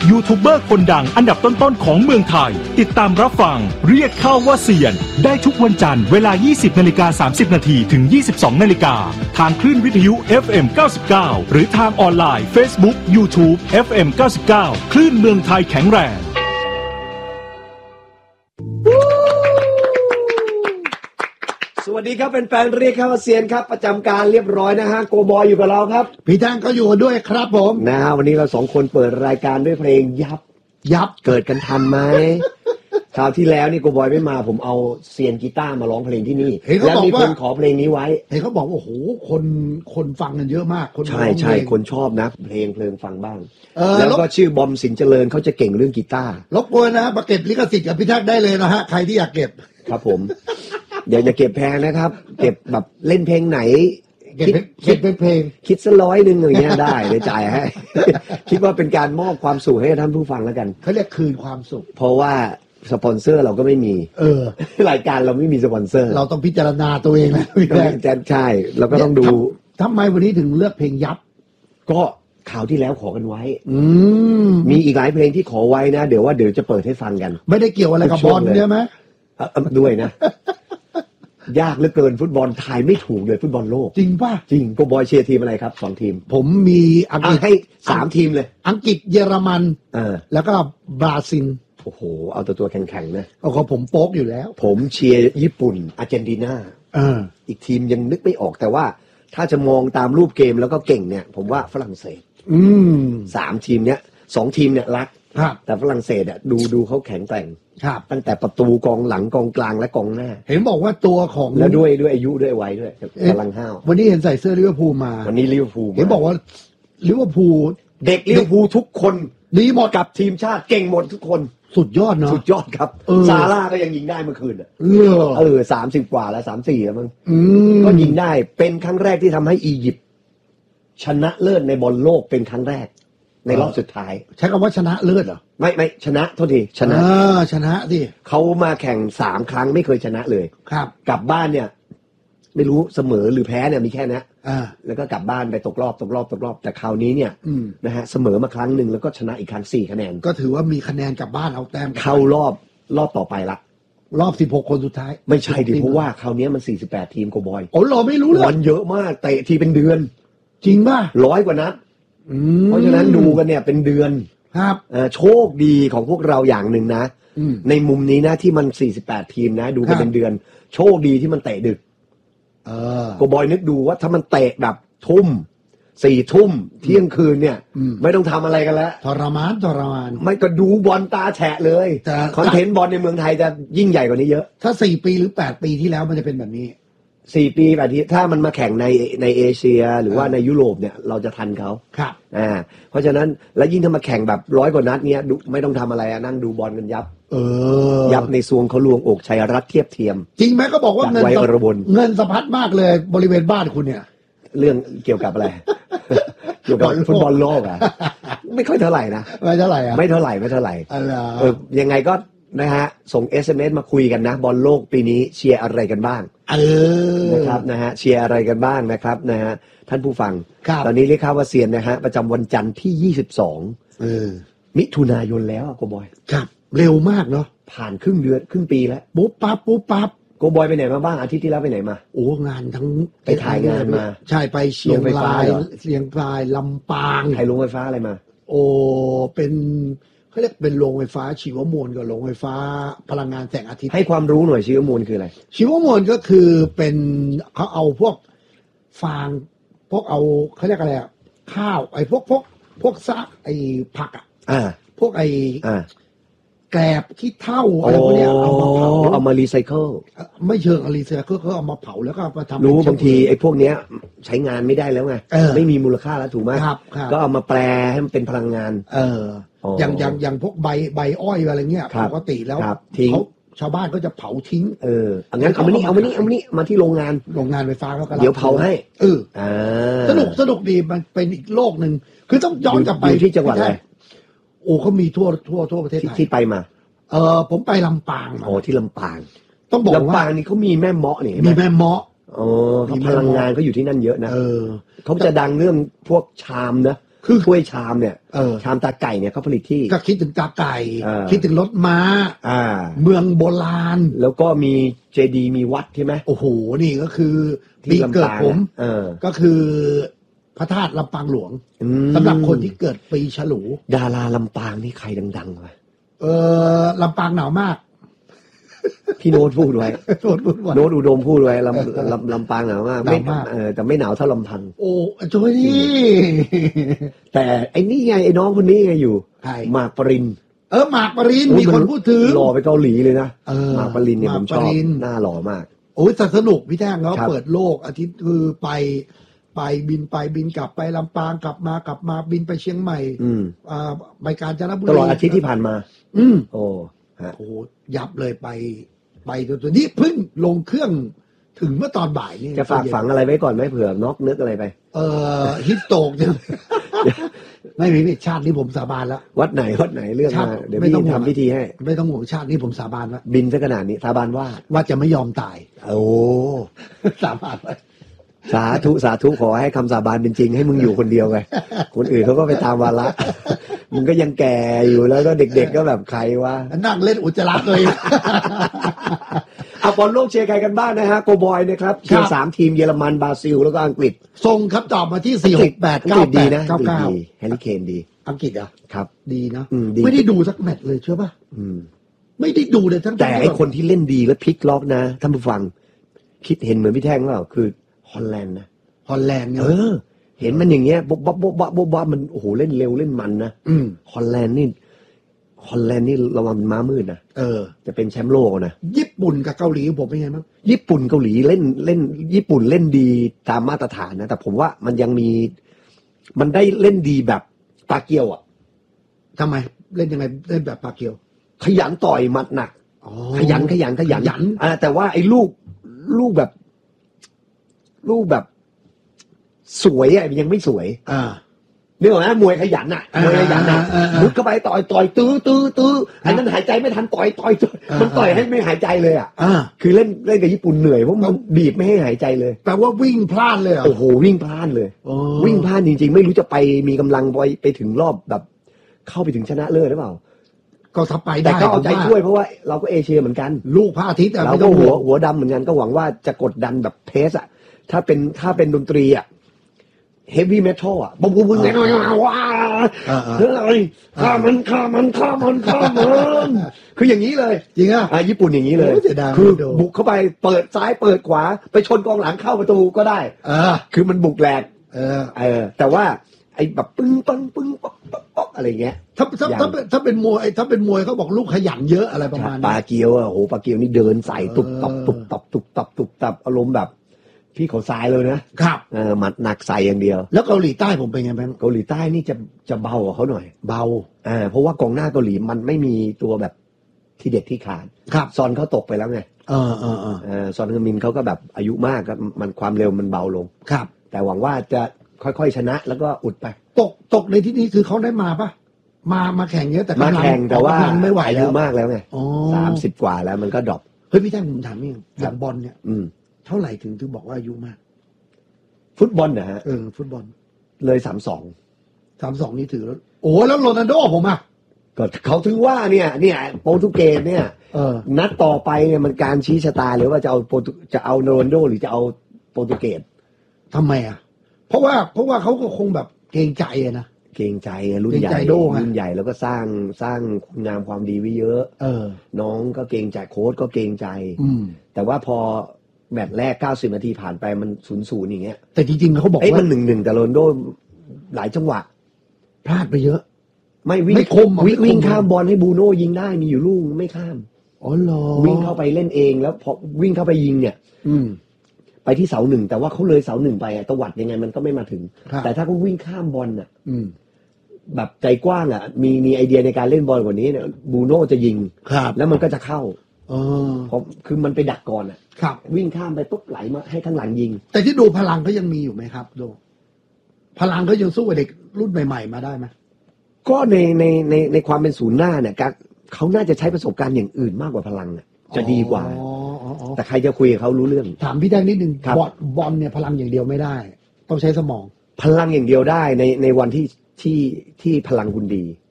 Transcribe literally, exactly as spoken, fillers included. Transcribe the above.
ยูทูบเบอร์คนดังอันดับต้นๆของเมืองไทยติดตามรับฟังเรียกเข้าว่าเซียนได้ทุกวันจันทร์เวลา ยี่สิบนาฬิกาสามสิบนาทีถึง ยี่สิบสองนาฬิกาทางคลื่นวิทยุ เอฟ เอ็ม เก้าสิบเก้า หรือทางออนไลน์ Facebook YouTube เอฟ เอ็ม เก้าสิบเก้า คลื่นเมืองไทยแข็งแรงสวัสดีครับเป็นแฟนเรียกเข้าว่าเซียนครับประจำการเรียบร้อยนะฮะโกบอยอยู่กับเราครับพี่แท่งก็อยู่ด้วยครับผมนะฮะวันนี้เราสองคนเปิดรายการด้วยเพลงยับยับเกิดกันทันไหม คราวที่แล้วนี่โกบอยไม่มาผมเอาเซียนกีตาร์มาร้องเพลงที่นี่แล้วมีคนขอเพลงนี้ไว้เห็นเขาบอกว่าโอ้โหคนคนฟังกันเยอะมากคนใช่ใช่คนชอบนะเพลงเพลงฟังบ้างแล้วก็ชื่อบอมสินเจริญเขาจะเก่งเรื่องกีตาร์รบกวนนะมาเก็บลิขสิทธิ์กับพี่แท่งได้เลยนะฮะใครที่อยากเก็บครับผมเดี๋ยวจะเก็บแพงนะครับเก็บแบบเล่นเพลงไหนคิดคิดเป็นเพลงคิดสักร้อยหนึ่งอย่างเงี้ยได้เลยจ่ายให้คิดว่าเป็นการมอบความสุขให้ท่านผู้ฟังแล้วกันเขาเรียกคืนความสุขเพราะว่าสปอนเซอร์เราก็ไม่มีเออรายการเราไม่มีสปอนเซอร์เราต้องพิจารณาตัวเองนะพี่แจ๊คใช่เราก็ต้องดูทำไมวันนี้ถึงเลือกเพลงยับก็ข่าวที่แล้วขอกันไว้อืมมีอีกหลายเพลงที่ขอไว้นะเดี๋ยวว่าเดี๋ยวจะเปิดให้ฟังกันไม่ได้เกี่ยวอะไรกับบอลใช่ไหมด้วยนะยากเหลือเกินฟุตบอลไทยไม่ถูกเลยฟุตบอลโลกจริงป่ะจริงโกบอยเชียร์ทีมอะไรครับสองทีมผมมีอังกฤษให้สามทีมเลยอังกฤษเยอรมันเออแล้วก็บราซิลโอ้โหเอาตัวตัวแข็งๆนะเอาของผมโป๊กอยู่แล้วผมเชียร์ญี่ปุ่นอาร์เจนตินาเอออีกทีมยังนึกไม่ออกแต่ว่าถ้าจะมองตามรูปเกมแล้วก็เก่งเนี่ยผมว่าฝรั่งเศสอืมสามทีมเนี้ยสองทีมเนี่ยรักครับแต่ฝรั่งเศสอ่ะดูดูเขาแข็งแกร่งครับตั้งแต่ประตูกองหลังกองกลางและกองหน้าเห็นบอกว่าตัวของแล้วด้วยด้วยอายุด้วยวัยด้วยกำลังห้าววันนี้เห็นใส่เสื้อลิเวอร์พูลมาวันนี้ลิเวอร์พูลเห็นบอกว่าลิเวอร์พูลเด็กลิเวอร์พูลทุกคนดีหมดกับทีมชาติเก่งหมดทุกคนสุดยอดเนาะสุดยอดครับซาร่าก็ยังยิงได้เมื่อคืนอ่ะเออสามสิบกว่าแล้วสามสี่แล้วมั้งก็ยิงได้เป็นครั้งแรกที่ทำให้อียิปต์ชนะเลิศในบอลโลกเป็นครั้งแรกในรอบสุดท้ายใช้คำว่าชนะเลิศเหรอไม่ไม่ชนะโทษทีชนะชนะดิเขามาแข่งสามครั้งไม่เคยชนะเลยครับกลับบ้านเนี่ยไม่รู้เสมอหรือแพ้เนี่ยมีแค่นี้อ่าแล้วก็กลับบ้านไปตกรอบตกรอบตกรอบแต่คราวนี้เนี่ยนะฮะเสมอมาครั้งหนึ่งแล้วก็ชนะอีกครั้งสี่คะแนนก็ถือว่ามีคะแนนกลับบ้านเอาแต้มเข้ารอบรอบต่อไปละรอบสิบหกคนสุดท้ายไม่ใช่ดิเพราะว่าคราวนี้มันสี่สิบแปดทีมโกบอยโอ้เราไม่รู้เลยมันเยอะมากเตะทีเป็นเดือนจริงป่ะร้อยกว่านัดเพราะฉะนั้นดูกันเนี่ยเป็นเดือนครับโชคดีของพวกเราอย่างหนึ่งนะในมุมนี้นะที่มันสี่สิบแปดทีมนะดูกันเป็นเดือนโชคดีที่มันเตะดึกเออโกบอยนึกดูว่าถ้ามันเตะแบบทุ่มสี่ทุ่มเที่ยงคืนเนี่ยไม่ต้องทำอะไรกันแล้วทรมานทรมานไม่ก็ดูบอลตาแฉะเลยคอนเทนต์บอลในเมืองไทยจะยิ่งใหญ่กว่านี้เยอะถ้าสี่ปีหรือแปดปีที่แล้วมันจะเป็นแบบนี้สี่ปีแบบนี้ถ้ามันมาแข่งในในเอเชียหรือว่าในยุโรปเนี่ยเราจะทันเขาครับอ่าเพราะฉะนั้นแล้วยิ่งถ้ามาแข่งแบบร้อยกว่านัดเนี้ยไม่ต้องทำอะไรนั่งดูบอลกันยับเออยับในซวงเขาลวงอกชัยรัตน์เทียบเทียมจริงไหมก็บอกว่าเงินเงินสะพัดมากเลยบริเวณบ้านคุณเนี่ยเรื่องเกี่ยวกับอะไรเกี่ยวกับฟุตบอลโลกอ่ะไม่ค่อยเท่าไหร่นะไม่เท่าไหร่อ่ะไม่เท่าไหร่ไม่เท่าไหร่เออยังไงก็นะฮะส่ง เอส เอ็ม เอส มาคุยกันนะบอลโลกปีนี้เชียร์อะไรกันบ้างเออนะครับนะฮะเชียร์อะไรกันบ้างนะครับนะฮะท่านผู้ฟังตอนนี้เรียกข้าวว่าเซียนนะฮะประจำวันจันทร์ที่ยี่สิบสองเออมิถุนายนแล้วโกบอยครับเร็วมากเนาะผ่านครึ่งเดือนครึ่งปีแล้วปุ๊บปั๊บปุ๊บปั๊บโกบอยไปไหนมาบ้างอาทิตย์ที่แล้วไปไหนมาโอ้งานทั้งไปถ่ายงานมาใช่ไปเชียงรายเชียงรายลำปางถ่ายโรงไฟฟ้าอะไรมาโอ้เป็นเขาเรียกเป็นโรงไฟฟ้าชีวมวลกับโรงไฟฟ้าพลังงานแสงอาทิตย์ให้ความรู้หน่อยชีวมวลคืออะไรชีวมวลก็คือเป็นเขาเอาพวกฟางพวกเอาเขาเรียกอะไรอ่ะข้าวไอ้พวกพวกพวกซะไอ้ผักอ่ะอ่าพวกไอ้อ่าแกลบที่เท่าอะไรพวกเนี้ยเอามาเผาเอามารีไซเคิลไม่เชิงรีไซเคิลเขาเอามาเผาแล้วก็มาทำรู้บางทีไอ้พวกเนี้ยใช้งานไม่ได้แล้วไงไม่มีมูลค่าแล้วถูกไหมก็เอามาแปลให้มันเป็นพลังงานเอออย่างอย่างอย่างพวกใบใบอ้อยอะไรเงี้ยปกติแล้วเขาชาวบ้านก็จะเผาทิ้งเอองั้นเอามานี่เอามานี่เอามานี่มาที่โรงงานโรงงานไฟฟ้าเขาก็เดี๋ยวเผาให้เออสนุกสนุกดีมันเป็นอีกโลกหนึ่งคือต้องย้อนกลับไปที่จังหวัดอะไรโอ้เขามีทั่วทั่วทั่วประเทศไทยที่ไปมาเออผมไปลำปางโอ้ที่ลำปางต้องบอกว่าลำปางนี่เขามีแม่เมาะนี่มีแม่เมาะอ๋อพลังงานเขาอยู่ที่นั่นเยอะนะเออเขาจะดังเรื่องพวกชามนะคือถ้วยชามเนี่ยเออชามตาไก่เนี่ยเขาผลิตที่ก็คิดถึงตาไก่เออคิดถึงรถม้าอ่าเมืองโบราณแล้วก็มีเจดีย์มีวัดใช่ไหมโอ้โหนี่ก็คือที่ปีเกิดลำปางผมเออก็คือพระธาตุลำปางหลวงอืมสำหรับคนที่เกิดปีฉลูดาราลำปางนี่ใครดังๆวะเออลำปางหนาวมากพี่โน้ตพูดไว้โทษพูดว่าโน้ตอุดมพูดไว้ลำลำลำปางหนาวมากไม่หนาวมากเออแต่ไม่หนาวเท่าลำพันธ์โอ้โจ้ยนี่แต่ไอ้นี่ไงไอ้น้องคนนี้ไงอยู่ใครหมากปรินเออหมากปรินมีคนพูดถึงหล่อไปเกาหลีเลยนะเออหมากปรินเนี่ยผมชอบหมากปรินหน้าหล่อมากโอ้ยแต่สนุกพี่แท่งเขาครับเปิดโลกอาทิตย์คือไปไปบินไปบินกลับไปลำปางกลับมากลับมาบินไปเชียงใหม่อืมอ่าไปกาญจนบุรีตลอดอาทิตย์ที่ผ่านมาอืมโอ้ฮะโอ้โหยับเลยไปไปตัวตัวนี้เพิ่งลงเครื่องถึงเมื่อตอนบ่ายนี่จะฝากฝังอะไรไว้ก่อนไหมเผื่อนอกนึกอะไรไปเอ่อฮิตโตกจัง ไม่มีชาตินี้ผมสาบานแล้ววัดไหนวัดไหนเรื่องชาติมาเดี๋ยวไม่พี่ต้องห่วงทำพิธีให้ไม่ต้องห่วงชาตินี้ผมสาบานแล้วบินซะขนาดนี้สาบานว่าว่าจะไม่ยอมตายโอ้สาบานไว้สาธุสาธุขอให้คำสาบานเป็นจริงให้มึงอยู่คนเดียวไงคนอื่นเขาก็ไปตามวาระมึงก็ยังแก่อยู่แล้วก็เด็กๆก็แบบใครวะนั่งเล่นอุจจาระเลยเอาบอลโลกเชียร์ใครกันบ้างนะฮะโกบอยนะครับเชียร์สามทีมเยอรมันบราซิลแล้วก็อังกฤษส่งคำตอบมาที่สี่หกแปดเก้าอังกฤษแปดีดนะเก้าเก้าแฮร์รี่เคนดีอังกฤษอ่ะครับดีนะอืมดีไม่ได้ดูสักแมตช์เลยเชื่อป่ะอืมไม่ได้ดูเลยทั้งแต่ไอคนที่เล่นดีแล้วพลิกล็อกนะท่านผู้ฟังคิดเห็นเหมือนพี่แท่งเปล่าคือฮอลแลนด์นะฮอลแลนด์เนี่ยเออ เห็นมันอย่างเงี้ยบ๊อบบ๊อบบ๊อบบ๊อบบ๊อบบ๊อบมันโอ้โหเล่นเร็วเล่นมันนะอืมฮอลแลนด์นี่ฮอลแลนด์นี่ระวังเป็นม้ามืดนะเออจะเป็นแชมป์โลกนะญี่ปุ่นกับเกาหลีผมเป็นไงบ้างญี่ปุ่นเกาหลีเล่นเล่น ญี่ปุ่นเล่นดีตามมาตรฐานนะแต่ผมว่ามันยังมีมันได้เล่นดีแบบปาเกียวอ่ะทำไมเล่นยังไงเล่นแบบปาเกียวขยันต่อยหมัดหนักอ๋อขยันขยันขยันขยันอ่าแต่ว่าไอ้ลูกลูกแบบ ลูกแบบ สวยอ่ะยังไม่สวยอ่านึกออกไหมมวยขยันอ่ะมวยขยันอ่ะอ่าอ่าอ่ามุดเข้าไปต่อยต่อยตื้อตื้อตื้ออันนั้นหายใจไม่ทันต่อยต่อยต่อยอ่ามัมันต่อยให้ไม่หายใจเลยอ่ะอ่าคือเล่นเล่นกับญี่ปุ่นเหนื่อยเพราะมันบีบไม่ให้หายใจเลยแปลว่าวิ่งพลาดเลยเหรอโอ้โหวิ่งพลาดเลยโอ้วิ่งพลาดจริงๆ ไม่รู้จะไปมีกำลังไปไปถึงรอบแบบ เข้าไปถึงชนะเลิศหรือเปล่าก็ถ้าไปแต่ได้ก็เอาใจผมช่วยเพราะว่าเราก็เอเชียเหมือนกันลูกพระอาทิตย์อะเราไม่ก็ต้องหัห่ววงหัวดำเหมือนกันก็หวังว่าจะกดดันแบบเพสอะถ้าเป็นถ้าเป็นดนตรีอะเฮฟวี่เมทัลอะบุ้มบุ้มบุ้มว้าเฮ้ยฆ่ามันฆ่ามันฆ่ามันฆ่ามันคืออย่างนี้เลยจริงอ่ะอ่ะญี่ปุ่นอย่างนี้เลยโอ้เสียดายคือไม่ดูบุกเข้าไปเปิดซ้ายเปิดขวาไปชนกองหลังเข้าประตูก็ได้เออคือมันบุกแหลกเออเออแต่ว่าไอ้แบบปึ้งปังปึ้งป๊อกป๊อกป๊อกอะไรเงี้ยถ้าถ้าอย่างถ้าเป็นถ้าเป็นมวยถ้าเป็นมวยเขาบอกลูกขยันเยอะอะไรประมาณปนี้ลาเกียวอะโอ้โหปลาเกียวนี่เดินใส่ตุบตับเออตุบตับตุบตับตุบตับอารมณ์แบบ พี่เขาทรายเลยนะครับ เออหมัดหนักใส่อย่างเดียวแล้วเกาหลีใต้ผมเป็นไงบ้างเกาหลีใต้นี่จะจะเบากว่าเขาหน่อยเบาอ่าเพราะว่ากองหน้าเกาหลีมันไม่มีตัวแบบที่เด็ดที่ขาดครับซอนเขาตกไปแล้วไงเออเออเออเออซอนเฮอร์มินเขาก็แบบอายุมากก็มันความเร็วมันเบาลงครับแต่หวังว่าจะค่อยๆชนะแล้วก็อุดไปตกตกในที่นี้คือเขาได้มาปะมามาแข่งเยอะแต่มากำลัแข่งแต่ว่ากำลังไม่ไหวอาแล้ยุวมากแล้วไงอ๋อสามสิบกว่าแล้วมันก็ดรอปเฮ้ยพี่แท่งผมถามนี่อย่างบอลเนี่ยอืมเท่าไหร่ถึงถึงบอกว่าอายุมากฟุตบอลนะฮะเออฟุตบอลเลยสามสองสามสองนี่ถือแล้วโอ้แล้วโรนัลโดผมอ่ะก็เขาถึงว่าเนี่ยเนี่ยโปรตุเกสเนี่ยเออนัดต่อไปเนี่ยมันการชี้ชะตาเลยว่าจะเอาโปรตุจะเอาโรนัลโดหรือจะเอาโปรตุเกสทำไมอ่ะ เพราะว่าเพราะว่าเขาก็คงแบบเกรงใจอะนะเกรงใจรุ่นใหญ่เกรงใจโด่ไงรุ่นใหญ่แล้วก็สร้างสร้างคุณงามความดีไว้เยอะเออน้องก็เกรงใจโค้ชก็เกรงใจอืมแต่ว่าพอแมตช์แรกเก้าสิบนาทีผ่านไปมันศูนย์ศูนย์อย่างเงี้ยแต่จริงๆเขาบอกเอ้ยว่ามันหนึ่งหนึ่งแต่โรนัลโดหลายจังหวะพลาดไปเยอะไม่วิ่งไม่คมอ่ะวิ่งไม่คมวิ่งข้ามบอลให้บูโน่ยิงได้มีอยู่ลูกไม่ข้ามอ๋อเหรอวิ่งเข้าไปเล่นเองแล้วพอวิ่งเข้าไปยิงเนี่ยอืมไปที่เสาหนึ่งแต่ว่าเขาเลยเสาหนึ่งไปอะตวัดยังไงมันก็ไม่มาถึงครับแต่ถ้าเขาวิ่งข้ามบอลอ่ะอืมแบบใจกว้างอ่ะ มีมีไอเดียในการเล่นบอลกว่านี้เนี่ยบูโน่จะยิงครับแล้วมันก็จะเข้าเออเพราะคือมันไปดักก่อนอ่ะครับวิ่งข้ามไปปุ๊บไหลมาให้ข้างหลังยิงแต่ที่ดูพลังเขายังมีอยู่ไหมครับโดพลังเขายังสู้กับเด็กรุ่นใหม่ ๆ มาได้ไหมก็ในในในในความเป็นศูนย์หน้าเนี่ยการเขาน่าจะใช้ประสบการณ์อย่างอื่นมากกว่าพลังอะจะดีกว่าอ๋ออ๋ออ๋อแต่ใครจะคุยกับเขารู้เรื่องถามพี่แดงนิดนึงครับบอลบอลเนี่ยพลังอย่างเดียวไม่ได้ ต้องใช้สมองพลังอย่างเดียวได้ในในวันที่ที่ที่พลังคุณดี